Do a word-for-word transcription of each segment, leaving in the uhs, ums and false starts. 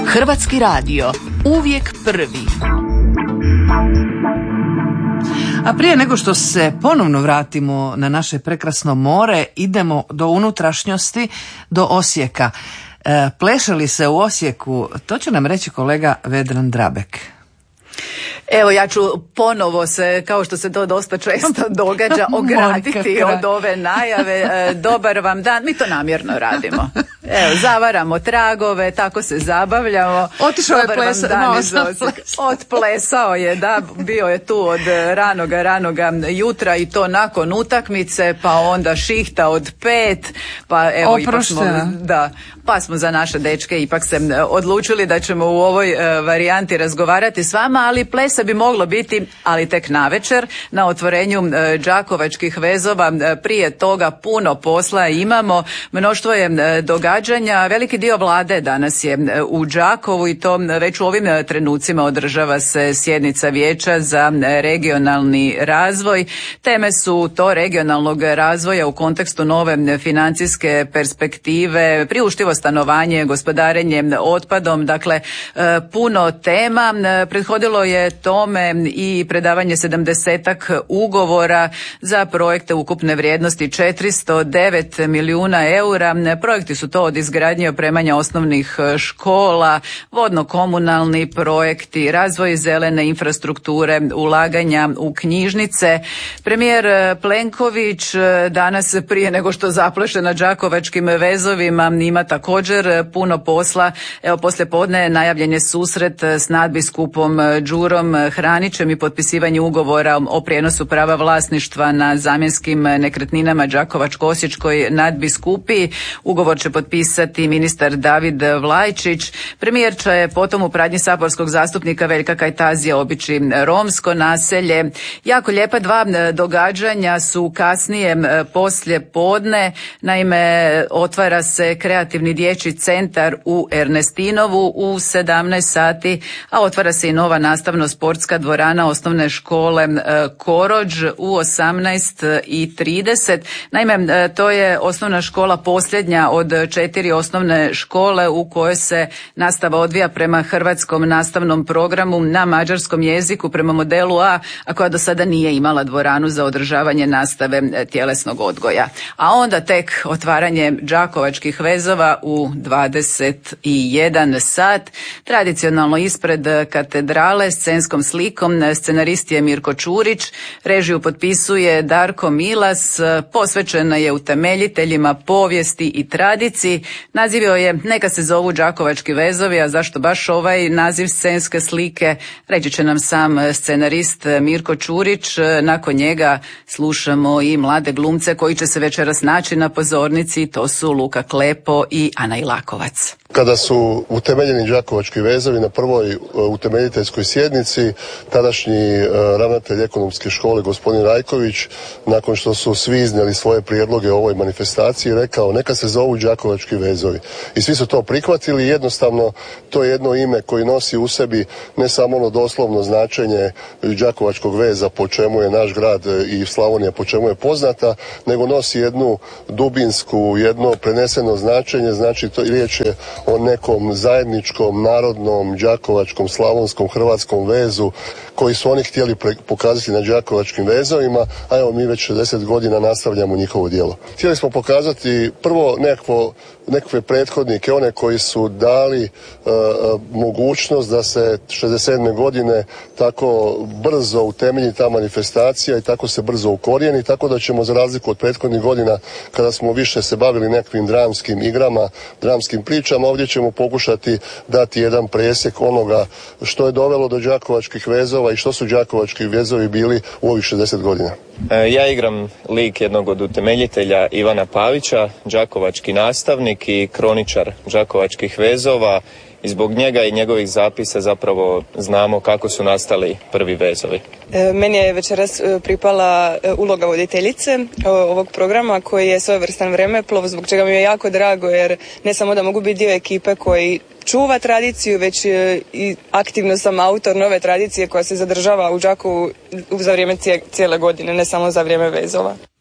Hrvatski radio, uvijek prvi. A prije nego što se ponovno vratimo na naše prekrasno more, idemo do unutrašnjosti, do Osijeka. E, pleše li se u Osijeku? To će nam reći kolega Vedran Drabek. Evo, ja ću ponovo se, kao što se to dosta često događa, ograditi od ove najave. Dobar vam dan, mi to namjerno radimo. Evo, zavaramo tragove, tako se zabavljamo. Otišao je plesa, no, Otplesao je, da, bio je tu od ranoga, ranoga jutra i to nakon utakmice, pa onda šihta od pet, pa evo, ipak smo, da, pa smo za naše dečke ipak se odlučili da ćemo u ovoj varijanti razgovarati s vama, ali plesa bi moglo biti, ali tek navečer na otvorenju đakovačkih vezova. Prije toga puno posla imamo, mnoštvo je događanja. Veliki dio vlade danas je u Đakovu i to već u ovim trenucima održava se sjednica Vijeća za regionalni razvoj. Teme su to regionalnog razvoja u kontekstu nove financijske perspektive, priuštivo stanovanje, gospodarenje otpadom, dakle puno tema. Prethodilo je tome i predavanje sedamdesetak ugovora za projekte ukupne vrijednosti četiristo devet milijuna eura. Projekti su to od izgradnje i opremanja osnovnih škola, vodno-komunalni projekti, razvoj zelene infrastrukture, ulaganja u knjižnice. Premijer Plenković danas, prije nego što zapleše na đakovačkim vezovima, ima također puno posla. Evo, poslije podne najavljen je susret s nadbiskupom Đurom Hranićem i potpisivanje ugovora o prijenosu prava vlasništva na zamjenskim nekretninama Đakovačko-osječkoj nadbiskupiji. Ugovor će potpisati ministar David Vlajčić. Premijer će potom u pratnji saborskog zastupnika Veljka Kajtazija obići romsko naselje. Jako lijepa dva događanja su kasnije poslije podne. Naime, otvara se kreativni dječji centar u Ernestinovu u sedamnaest sati, a otvara se i nova nastavno-sportska dvorana osnovne škole Korođ u osamnaest i trideset. Naime, to je osnovna škola posljednja od četiri osnovne škole u kojoj se nastava odvija prema hrvatskom nastavnom programu na mađarskom jeziku prema modelu A, a koja do sada nije imala dvoranu za održavanje nastave tjelesnog odgoja. A onda tek otvaranje đakovačkih vezova u dvadeset jedan sat. Tradicionalno ispred katedrale scenskom slikom scenarist je Mirko Čurić, režiju potpisuje Darko Milas, posvećena je utemeljiteljima povijesti i tradiciji. Naziv joj je Neka se zovu đakovački vezovi, a zašto baš ovaj naziv scenske slike, reći će nam sam scenarist Mirko Čurić. Nakon njega slušamo i mlade glumce koji će se večeras naći na pozornici, to su Luka Klepo i Ana Ilakovac. Kada su utemeljeni đakovački vezovi na prvoj utemeljiteljskoj sjednici, tadašnji ravnatelj ekonomske škole gospodin Rajković, nakon što su svi iznijeli svoje prijedloge o ovoj manifestaciji, rekao neka se zovu đakovački vezovi. I svi su to prihvatili. Jednostavno to je jedno ime koji nosi u sebi ne samo ono doslovno značenje đakovačkog veza po čemu je naš grad i Slavonija po čemu je poznata, nego nosi jednu dubinsku, jedno preneseno značenje. Znači to riječ je o nekom zajedničkom, narodnom, đakovačkom, slavonskom, hrvatskom vezu koji su oni htjeli pre- pokazati na đakovačkim vezovima, a evo mi već šezdeset godina nastavljamo njihovo djelo. Htjeli smo pokazati prvo nekakvo, nekakve prethodnike, one koji su dali uh, mogućnost da se šezdeset sedme godine tako brzo utemelji ta manifestacija i tako se brzo ukorijeni, tako da ćemo za razliku od prethodnih godina kada smo više se bavili nekakvim dramskim igrama, dramskim pričama, ovdje ćemo pokušati dati jedan presjek onoga što je dovelo do đakovačkih vezova i što su đakovački vezovi bili u ovih šezdeset godina. Ja igram lik jednog od utemeljitelja Ivana Pavića, đakovački nastavnik i kroničar đakovačkih vezova. I zbog njega i njegovih zapisa zapravo znamo kako su nastali prvi vezovi. E, meni je večeras pripala uloga voditeljice ovog programa koji je svojevrstan vremeplov, zbog čega mi je jako drago jer ne samo da mogu biti dio ekipe koji čuva tradiciju, već i aktivno sam autor nove tradicije koja se zadržava u Đakovu za vrijeme cijele godine, ne samo za vrijeme vezova.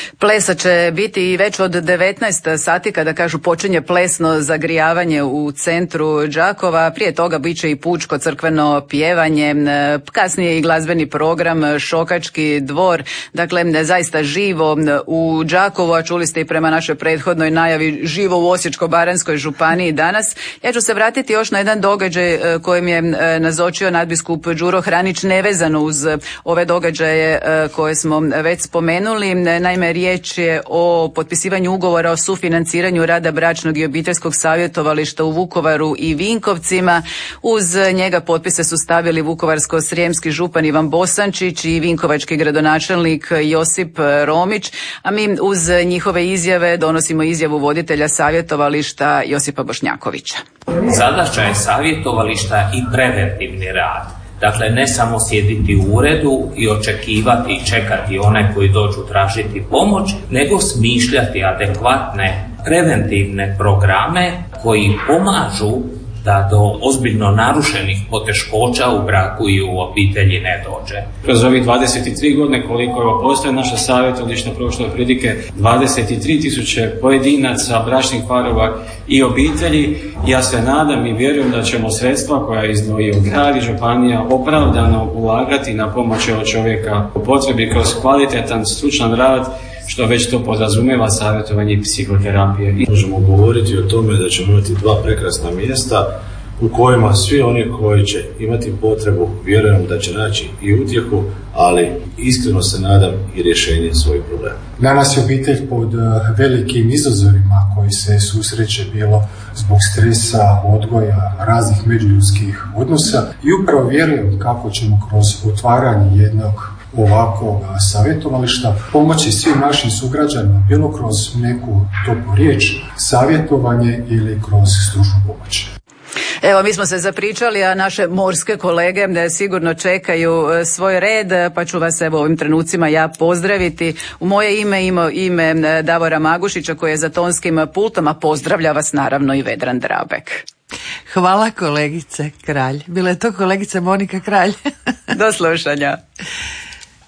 Plesa će biti i već od devetnaest sati kada kažu počinje plesno zagrijavanje u centru Đakova. Prije toga bit će i pučko crkveno pjevanje, kasnije i glazbeni program Šokački dvor. Dakle, zaista živo u Đakovu, a čuli ste i prema našoj prethodnoj najavi živo u Osječko-baranjskoj županiji danas. Ja ću se vratiti još na jedan događaj kojem je nazočio nadbiskup Đuro Hranić nevezano uz ove događaje koje smo već spomenuli. Naime, riječ je o potpisivanju ugovora o sufinanciranju rada bračnog i obiteljskog savjetovališta u Vukovaru i Vinkovcima. Uz njega potpise su stavili vukovarsko-srijemski župan Ivan Bosančić i vinkovački gradonačelnik Josip Romić, a mi uz njihove izjave donosimo izjavu voditelja savjetovališta Josipa Bošnjakovića. Zadaća je savjetovališta i preventivni rad. Dakle, ne samo sjediti u uredu i očekivati i čekati one koji dođu tražiti pomoć, nego smišljati adekvatne preventivne programe koji pomažu da do ozbiljno narušenih poteškoća u braku i u obitelji ne dođe. Kroz ovih dvadeset tri godine koliko je postoje naša savjetovališta, prošlo je prilike dvadeset tri tisuće pojedinaca, bračnih parova i obitelji. Ja se nadam i vjerujem da ćemo sredstva koja je izdvojio grad i županija opravdano ulagati na pomoć ovog čovjeka u potrebi kroz kvalitetan stručan rad, što već to podrazumijeva savjetovanje i psihoterapije. Možemo govoriti o tome da ćemo imati dva prekrasna mjesta u kojima svi oni koji će imati potrebu, vjerujem da će naći i utjehu, ali iskreno se nadam i rješenje svojih problema. Danas je obitelj pod velikim izazovima koji se susreće bilo zbog stresa, odgoja, raznih međuljudskih odnosa i upravo vjerujem kako ćemo kroz otvaranje jednog ovakvog savjetovališta pomoći svim našim sugrađanima, bilo kroz neku toplu riječ, savjetovanje ili kroz stručnu pomoć. Evo, mi smo se zapričali, a naše morske kolege sigurno čekaju svoj red, pa ću vas evo ovim trenucima ja pozdraviti. U moje ime ima ime Davora Magušića koji je za tonskim pultom, a pozdravlja vas naravno i Vedran Drabek. Hvala kolegice Kralj. Bila je to kolegica Monika Kralj. Do slušanja.